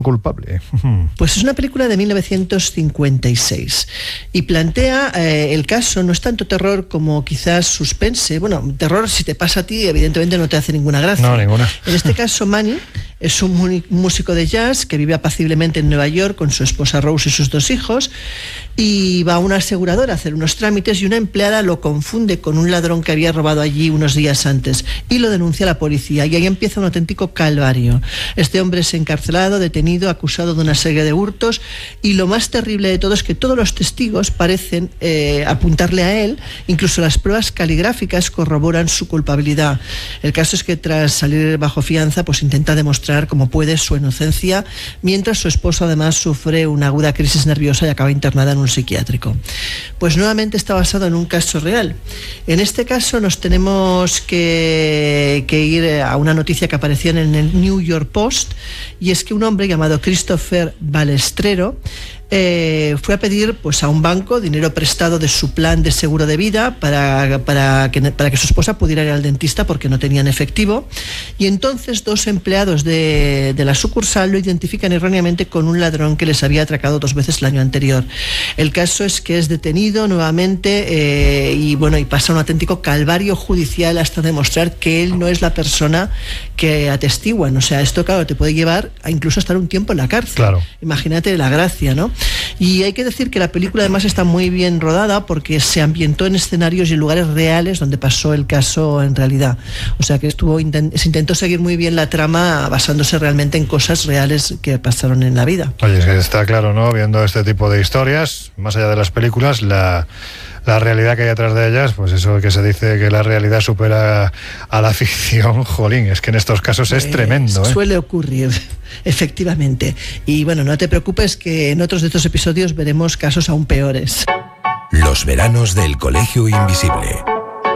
culpable. Pues es una película de 1956 y plantea el caso, no es tanto terror como quizás suspense. Bueno, terror si te pasa a ti evidentemente no te hace ninguna gracia. No, ninguna. En este caso Manny es un músico de jazz que vive apaciblemente en Nueva York con su esposa Rose y sus 2 hijos, y va a una aseguradora a hacer unos trámites y una empleada lo confunde con un ladrón que había robado allí unos días antes y lo denuncia a la policía, y ahí empieza un auténtico calvario. Este hombre es encarcelado, detenido, acusado de una serie de hurtos, y lo más terrible de todo es que todos los testigos parecen apuntarle a él, incluso las pruebas caligráficas corroboran su culpabilidad. El caso es que tras salir bajo fianza pues intenta demostrar como puede su inocencia, mientras su esposo además sufre una aguda crisis nerviosa y acaba internada en un psiquiátrico. Pues nuevamente está basado en un caso real. En este caso nos tenemos que ir a una noticia que apareció en el New York Post, y es que un hombre llamado Christopher Balestrero fue a pedir pues a un banco dinero prestado de su plan de seguro de vida para que su esposa pudiera ir al dentista porque no tenían efectivo, y entonces 2 empleados de la sucursal lo identifican erróneamente con un ladrón que les había atracado 2 veces el año anterior. El caso es que es detenido nuevamente y pasa un auténtico calvario judicial hasta demostrar que él no es la persona que atestiguan. O sea, esto claro te puede llevar a incluso estar un tiempo en la cárcel. Claro. Imagínate la gracia, ¿no? Y hay que decir que la película además está muy bien rodada porque se ambientó en escenarios y lugares reales donde pasó el caso en realidad. O sea que se intentó seguir muy bien la trama basándose realmente en cosas reales que pasaron en la vida. Oye, es que está claro, ¿no? Viendo este tipo de historias, más allá de las películas, la realidad que hay detrás de ellas, pues eso que se dice que la realidad supera a la ficción, jolín, es que en estos casos es tremendo, ¿eh? Suele ocurrir, efectivamente. Y bueno, no te preocupes que en otros de estos episodios veremos casos aún peores. Los veranos del Colegio Invisible.